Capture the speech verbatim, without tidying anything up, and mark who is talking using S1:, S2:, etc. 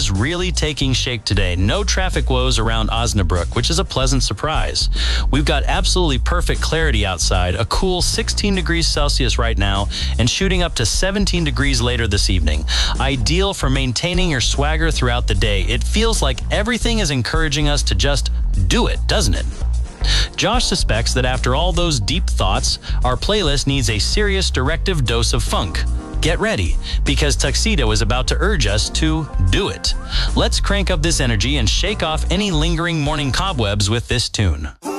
S1: is really taking shape today. No traffic woes around Osnabrück, which is a pleasant surprise. We've got absolutely perfect clarity outside, a cool sixteen degrees Celsius right now, and shooting up to seventeen degrees later this evening. Ideal for maintaining your swagger throughout the day. It feels like everything is encouraging us to just do it, doesn't it? Josh suspects that after all those deep thoughts, our playlist needs a serious directive dose of funk. Get ready, because Tuxedo is about to urge us to do it. Let's crank up this energy and shake off any lingering morning cobwebs with this tune.